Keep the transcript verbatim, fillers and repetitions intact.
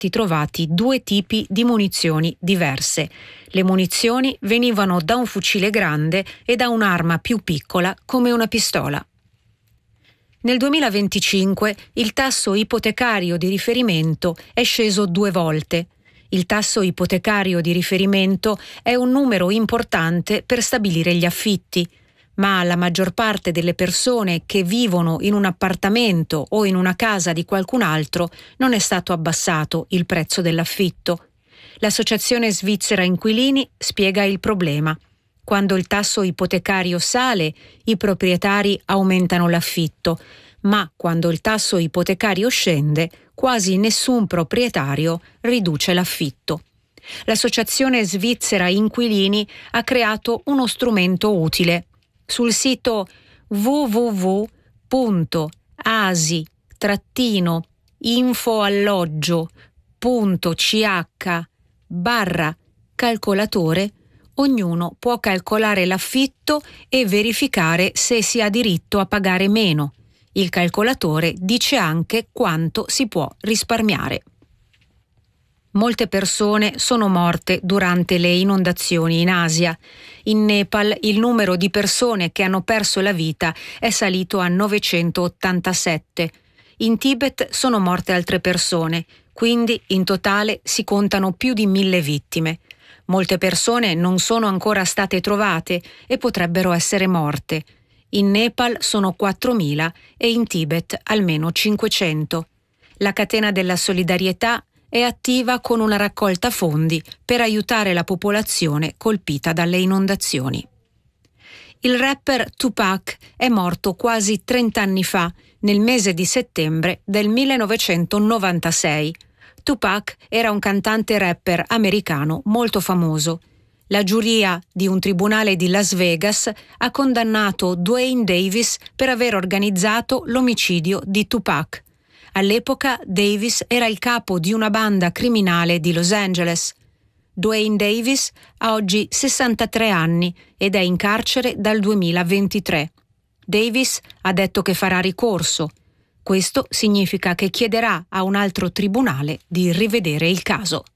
stati trovati due tipi di munizioni diverse. Le munizioni venivano da un fucile grande e da un'arma più piccola come una pistola. Nel duemilaventicinque il tasso ipotecario di riferimento è sceso due volte. Il tasso ipotecario di riferimento è un numero importante per stabilire gli affitti, ma la maggior parte delle persone che vivono in un appartamento o in una casa di qualcun altro non è stato abbassato il prezzo dell'affitto. L'Associazione Svizzera Inquilini spiega il problema. Quando il tasso ipotecario sale, i proprietari aumentano l'affitto, ma quando il tasso ipotecario scende, quasi nessun proprietario riduce l'affitto. L'Associazione Svizzera Inquilini ha creato uno strumento utile. Sul sito w w w punto asi infoalloggio punto c h barra calcolatore ognuno può calcolare l'affitto e verificare se si ha diritto a pagare meno. Il calcolatore dice anche quanto si può risparmiare. Molte persone sono morte durante le inondazioni in Asia. In Nepal il numero di persone che hanno perso la vita è salito a novecentottantasette. In Tibet sono morte altre persone, quindi in totale si contano più di mille vittime. Molte persone non sono ancora state trovate e potrebbero essere morte. In Nepal sono quattromila e in Tibet almeno cinquecento. La catena della solidarietà è attiva con una raccolta fondi per aiutare la popolazione colpita dalle inondazioni. Il rapper Tupac è morto quasi trent'anni fa, nel mese di settembre del millenovecentonovantasei. Tupac era un cantante rapper americano molto famoso. La giuria di un tribunale di Las Vegas ha condannato Duane Davis per aver organizzato l'omicidio di Tupac. All'epoca Davis era il capo di una banda criminale di Los Angeles. Duane Davis ha oggi sessantatré anni ed è in carcere dal duemilaventitré. Davis ha detto che farà ricorso. Questo significa che chiederà a un altro tribunale di rivedere il caso.